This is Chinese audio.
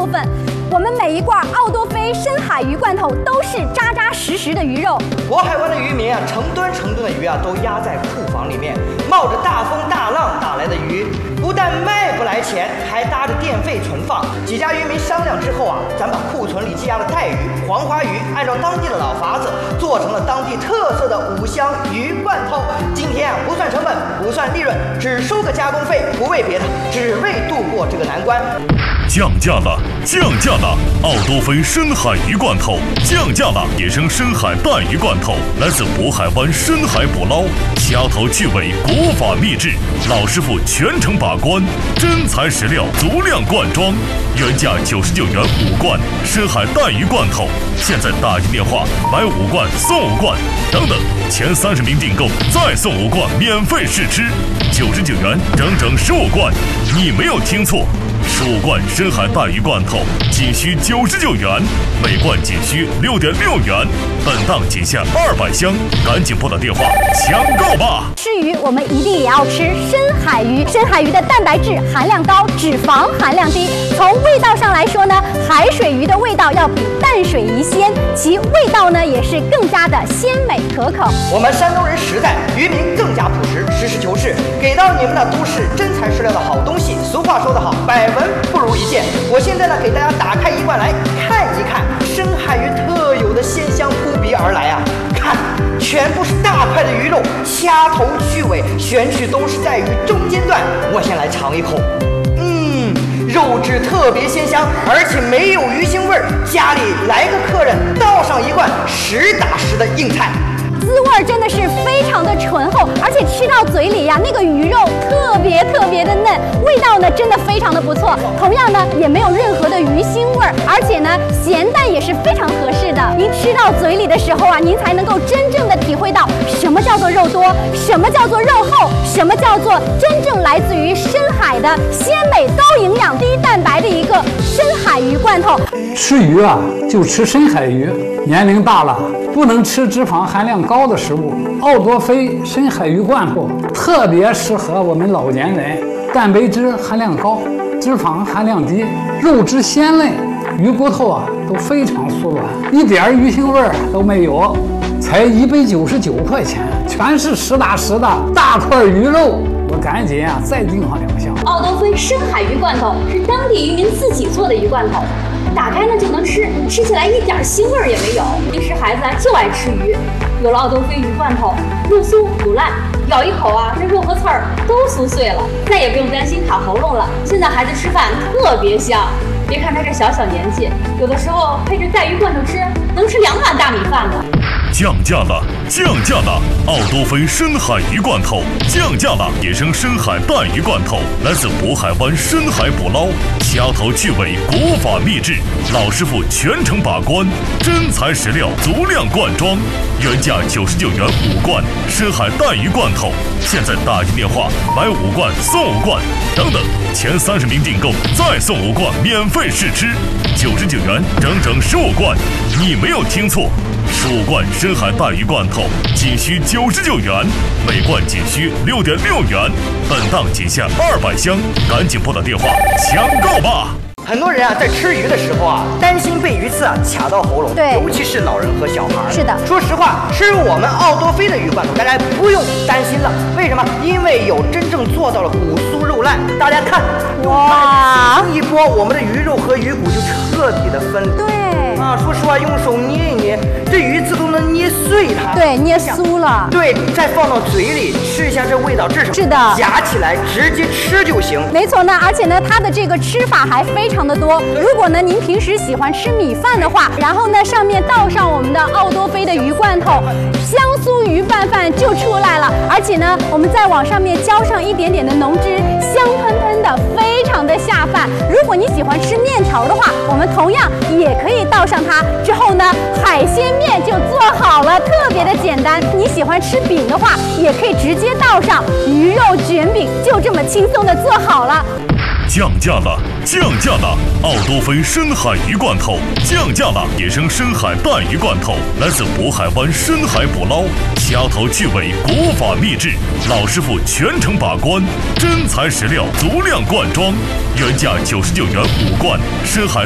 部分。我们每一罐奥多菲深海鱼罐头都是扎扎实实的鱼肉。 渤海湾的渔民啊，成吨的鱼啊，都压在库房里面，冒着大风大浪打来的鱼，不但卖不来钱，还搭着电费存放。几家渔民商量之后啊，咱把库存里积压的带鱼、黄花鱼，按照当地的老法子，做成了当地特色的5香鱼罐头。今天啊，不算成本，不算利润，只收个加工费，不为别的，只为度过这个难关。 降价了！降价了！奥多菲深海鱼罐头降价了！野生深海带鱼罐头来自渤海湾深海捕捞，掐头去尾，国法秘制，老师傅全程把关，真材实料，足量灌装，原价99元5罐深海带鱼罐头，现在打进电话买5罐送5罐，等等，前30名订购再送5罐免费试吃，99元整15罐，你没有听错。15罐深海带鱼罐头仅需99元，每罐仅需6.6元，本档仅限200箱，赶紧拨打电话抢购吧！ 吃鱼我们一定也要吃深海鱼，深海鱼的蛋白质含量高，脂肪含量低。从味道上来说呢，海水鱼的味道要比淡水鱼鲜，其味道呢也是更加的鲜美可口。 我们山东人实在，渔民更加朴实，实事求是，给到你们的都是真材实料的好东西。俗话说得好，百闻不如一见。我现在呢，给大家打开一罐来看一看深海鱼特有的鲜香扑鼻而来啊！看，全部是大块的鱼肉，掐头去尾，选取都是带鱼中间段。我先来尝一口，肉质特别鲜香，而且没有鱼腥味儿。家里来个客人，倒上一罐实打实的硬菜。 滋味真的是非常的醇厚，而且吃到嘴里呀，那个鱼肉特别的嫩，味道呢真的非常的不错。同样呢，也没有任何的鱼腥味儿，而且呢，咸淡也是非常合适的。您吃到嘴里的时候啊，您才能够真正的体会到什么叫做肉多，什么叫做肉厚，什么叫做真正来自于深海的鲜美、高营养、低蛋白的一个深海鱼罐头。 吃鱼啊，就吃深海鱼。年龄大了，不能吃脂肪含量高的食物。奥多菲深海鱼罐头特别适合我们老年人，蛋白质含量高，脂肪含量低，肉质鲜嫩，鱼骨头啊都非常酥软，一点鱼腥味儿都没有，才199块钱，全是实打实的大块鱼肉。我赶紧啊再订上2箱。 奥多菲深海鱼罐头是当地渔民自己做的鱼罐头，打开呢就能吃，吃起来一点腥味儿也没有。平时孩子啊就爱吃鱼，有了奥多菲鱼罐头，又酥又烂，咬一口啊，这肉和刺儿都酥碎了，再也不用担心卡喉咙了。现在孩子吃饭特别香，别看他这小年纪，有的时候配着带鱼罐头吃，能吃2碗大米饭呢。 降价了！降价了！奥多菲深海鱼罐头降价了！野生深海带鱼罐头来自渤海湾深海捕捞，掐头去尾，国法秘制，老师傅全程把关，真材实料，足量灌装，原价99元5罐深海带鱼罐头，现在打进电话买5罐送5罐，等等，前30名订购再送5罐免费试吃，99元整15罐，你没有听错。15罐深海带鱼罐头仅需99元，每罐仅需6.6元，本档仅限200箱，赶紧拨打电话抢购吧！ 很多人啊，在吃鱼的时候啊，担心被鱼刺啊卡到喉咙， 对， 尤其是老人和小孩。 是的， 说实话，吃我们奥多菲的鱼罐头，大家不用担心了。为什么？因为有真正做到了骨酥肉烂。大家看，哇，一拨，我们的鱼肉和鱼骨就彻底的分离。 对。 啊，说实话，用手捏一捏，这鱼刺都能捏碎它。 对，捏酥了。 对，再放到嘴里吃一下，这味道是什么？ 是的， 夹起来直接吃就行。 没错呢，而且呢，它的这个吃法还非常的多。如果呢您平时喜欢吃米饭的话，然后呢上面倒上我们的奥多菲的鱼罐头，香酥鱼拌饭就出来了。而且呢，我们再往上面浇上一点点的浓汁，香喷喷的，非常的下饭。如果你喜欢吃面条的话，我们同样也可以倒上它。之后呢，海鲜面就做好了，特别的简单。你喜欢吃饼的话，也可以直接倒上鱼肉卷饼，就这么轻松的做好了。 降价了！降价了！奥多菲深海鱼罐头降价了！野生深海带鱼罐头来自渤海湾深海捕捞，掐头去尾，国法秘制，老师傅全程把关，真材实料，足量灌装，原价99元5罐深海